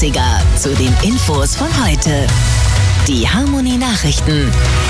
Klassiker zu den Infos von heute. Die Harmony Nachrichten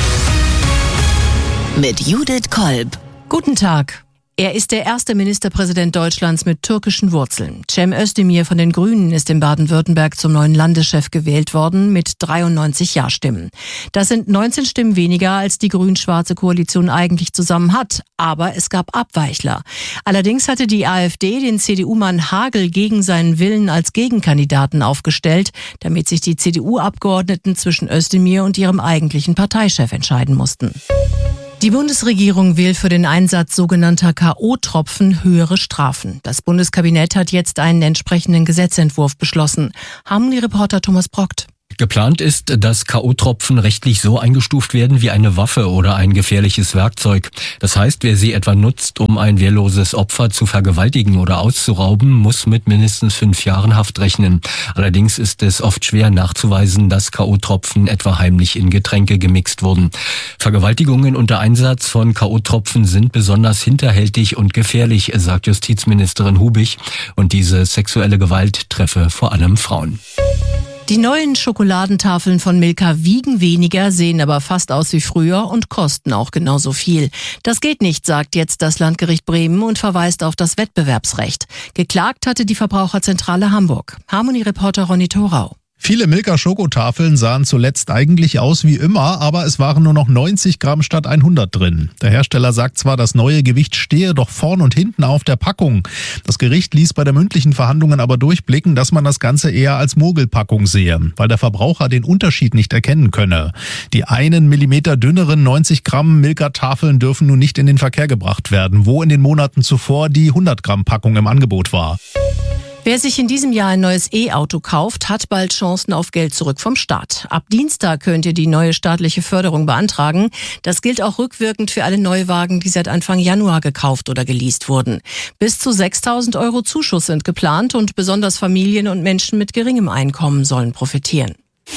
mit Judith Kolb. Guten Tag. Er ist der erste Ministerpräsident Deutschlands mit türkischen Wurzeln. Cem Özdemir von den Grünen ist in Baden-Württemberg zum neuen Landeschef gewählt worden mit 93 Ja-Stimmen. Das sind 19 Stimmen weniger, als die grün-schwarze Koalition eigentlich zusammen hat. Aber es gab Abweichler. Allerdings hatte die AfD den CDU-Mann Hagel gegen seinen Willen als Gegenkandidaten aufgestellt, damit sich die CDU-Abgeordneten zwischen Özdemir und ihrem eigentlichen Parteichef entscheiden mussten. Die Bundesregierung will für den Einsatz sogenannter K.O.-Tropfen höhere Strafen. Das Bundeskabinett hat jetzt einen entsprechenden Gesetzentwurf beschlossen. Harmony-Reporter Thomas Brockt. Geplant ist, dass K.O.-Tropfen rechtlich so eingestuft werden wie eine Waffe oder ein gefährliches Werkzeug. Das heißt, wer sie etwa nutzt, um ein wehrloses Opfer zu vergewaltigen oder auszurauben, muss mit mindestens 5 Jahren Haft rechnen. Allerdings ist es oft schwer nachzuweisen, dass K.O.-Tropfen etwa heimlich in Getränke gemixt wurden. Vergewaltigungen unter Einsatz von K.O.-Tropfen sind besonders hinterhältig und gefährlich, sagt Justizministerin Hubig. Und diese sexuelle Gewalt treffe vor allem Frauen. Die neuen Schokoladentafeln von Milka wiegen weniger, sehen aber fast aus wie früher und kosten auch genauso viel. Das geht nicht, sagt jetzt das Landgericht Bremen und verweist auf das Wettbewerbsrecht. Geklagt hatte die Verbraucherzentrale Hamburg. Harmony-Reporter Ronny Thorau. Viele Milka-Schokotafeln sahen zuletzt eigentlich aus wie immer, aber es waren nur noch 90 Gramm statt 100 drin. Der Hersteller sagt zwar, das neue Gewicht stehe doch vorn und hinten auf der Packung. Das Gericht ließ bei der mündlichen Verhandlungen aber durchblicken, dass man das Ganze eher als Mogelpackung sehe, weil der Verbraucher den Unterschied nicht erkennen könne. Die 1 Millimeter dünneren 90 Gramm Milka-Tafeln dürfen nun nicht in den Verkehr gebracht werden, wo in den Monaten zuvor die 100 Gramm Packung im Angebot war. Wer sich in diesem Jahr ein neues E-Auto kauft, hat bald Chancen auf Geld zurück vom Staat. Ab Dienstag könnt ihr die neue staatliche Förderung beantragen. Das gilt auch rückwirkend für alle Neuwagen, die seit Anfang Januar gekauft oder geleast wurden. Bis zu 6.000 € Zuschuss sind geplant und besonders Familien und Menschen mit geringem Einkommen sollen profitieren.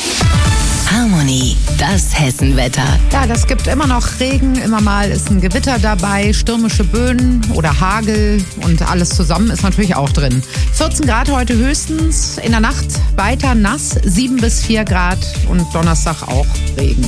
Harmony, das Hessenwetter. Ja, das gibt immer noch Regen, immer mal ist ein Gewitter dabei, stürmische Böen oder Hagel und alles zusammen ist natürlich auch drin. 14 Grad heute höchstens, in der Nacht weiter nass, 7 bis 4 Grad und Donnerstag auch Regen.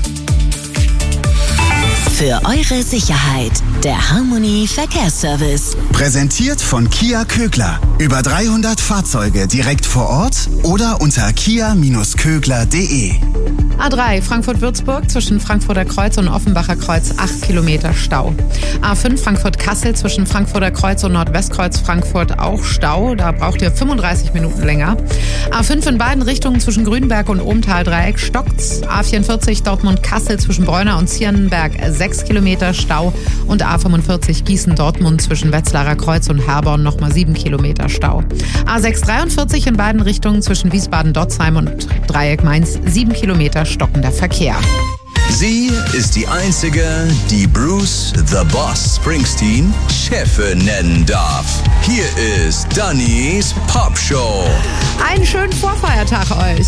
Für eure Sicherheit, der Harmony Verkehrsservice. Präsentiert von Kia Kögler. Über 300 Fahrzeuge direkt vor Ort oder unter kia-kögler.de. A3 Frankfurt-Würzburg zwischen Frankfurter Kreuz und Offenbacher Kreuz 8 Kilometer Stau. A5 Frankfurt-Kassel zwischen Frankfurter Kreuz und Nordwestkreuz Frankfurt auch Stau. Da braucht ihr 35 Minuten länger. A5 in beiden Richtungen zwischen Grünberg und Ohmtal-Dreieck stockt's. A44 Dortmund-Kassel zwischen Bräuner und Zierenberg 6 Kilometer Stau. Und A45 Gießen-Dortmund zwischen Wetzlarer Kreuz und Herborn nochmal 7 Kilometer Stau. A643 in beiden Richtungen zwischen Wiesbaden-Dotzheim und Dreieck Mainz 7 Kilometer stockender Verkehr. Sie ist die Einzige, die Bruce The Boss Springsteen Chefin nennen darf. Hier ist Dannys Popshow. Einen schönen Vorfeiertag euch.